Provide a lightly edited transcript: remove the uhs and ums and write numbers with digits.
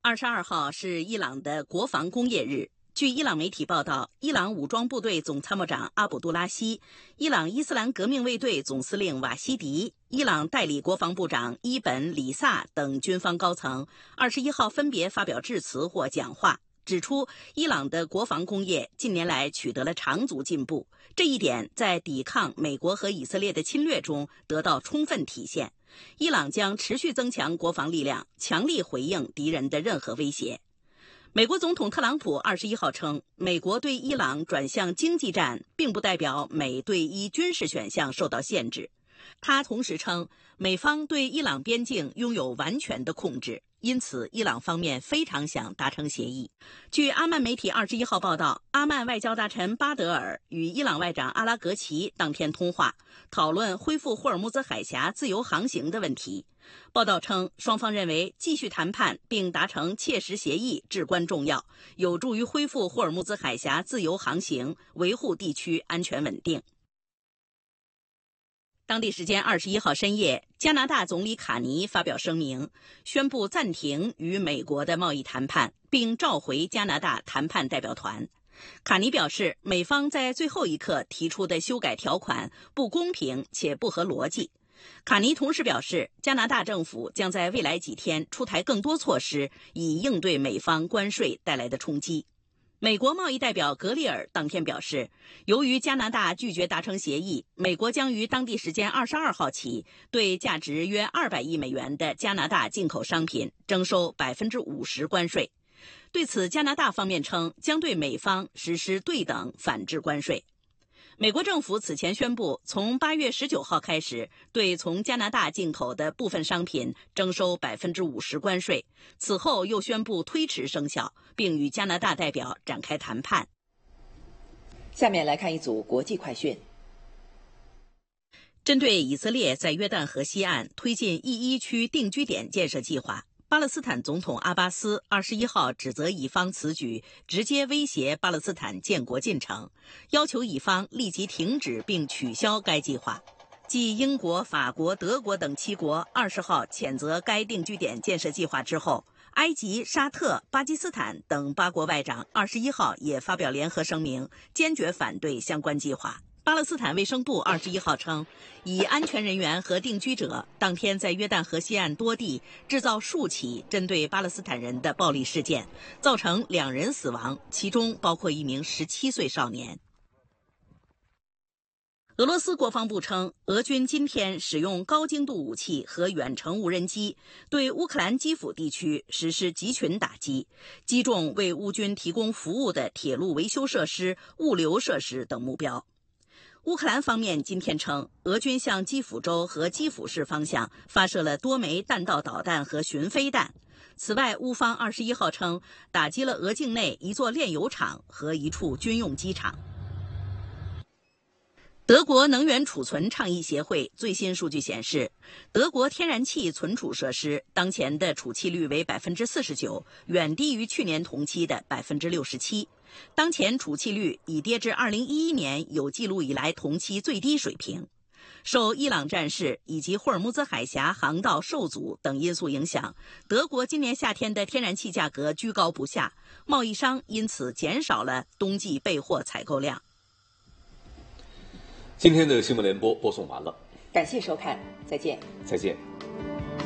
22号是伊朗的国防工业日。据伊朗媒体报道，伊朗武装部队总参谋长阿卜杜拉希、伊朗伊斯兰革命卫队总司令瓦希迪、伊朗代理国防部长伊本里萨等军方高层21号分别发表致辞或讲话，指出伊朗的国防工业近年来取得了长足进步，这一点在抵抗美国和以色列的侵略中得到充分体现。伊朗将持续增强国防力量，强力回应敌人的任何威胁。美国总统特朗普21号称，美国对伊朗转向经济战，并不代表美对伊军事选项受到限制。他同时称，美方对伊朗边境拥有完全的控制，因此伊朗方面非常想达成协议。据阿曼媒体21号报道，阿曼外交大臣巴德尔与伊朗外长阿拉格齐当天通话，讨论恢复霍尔木兹海峡自由航行的问题。报道称，双方认为继续谈判并达成切实协议至关重要，有助于恢复霍尔木兹海峡自由航行，维护地区安全稳定。当地时间21号深夜，加拿大总理卡尼发表声明，宣布暂停与美国的贸易谈判，并召回加拿大谈判代表团。卡尼表示，美方在最后一刻提出的修改条款不公平且不合逻辑。卡尼同时表示，加拿大政府将在未来几天出台更多措施，以应对美方关税带来的冲击。美国贸易代表格里尔当天表示，由于加拿大拒绝达成协议，美国将于当地时间22号起对价值约200亿美元的加拿大进口商品征收50%关税。对此，加拿大方面称将对美方实施对等反制关税。美国政府此前宣布，从8月19号开始，对从加拿大进口的部分商品征收50%关税。此后又宣布推迟生效，并与加拿大代表展开谈判。 下面来看一组国际快讯。 针对以色列在约旦河西岸推进E1区定居点建设计划，巴勒斯坦总统阿巴斯21号指责以方此举直接威胁巴勒斯坦建国进程，要求以方立即停止并取消该计划。继英国、法国、德国等7国20号谴责该定居点建设计划之后，埃及、沙特、巴基斯坦等8国外长21号也发表联合声明，坚决反对相关计划。巴勒斯坦卫生部21号称，以安全人员和定居者当天在约旦河西岸多地制造数起针对巴勒斯坦人的暴力事件，造成2人死亡，其中包括一名17岁少年。俄罗斯国防部称，俄军今天使用高精度武器和远程无人机对乌克兰基辅地区实施集群打击，击中为乌军提供服务的铁路维修设施、物流设施等目标。乌克兰方面今天称，俄军向基辅州和基辅市方向发射了多枚弹道导弹和巡飞弹。此外，乌方21号称，打击了俄境内一座炼油厂和一处军用机场。德国能源储存倡议协会最新数据显示，德国天然气存储设施当前的储气率为49%，远低于去年同期的67%。当前储气率已跌至2011年有记录以来同期最低水平。受伊朗战事以及霍尔木兹海峡航道受阻等因素影响，德国今年夏天的天然气价格居高不下，贸易商因此减少了冬季备货采购量。 今天的新闻联播播送完了， 感谢收看，再见。 再见。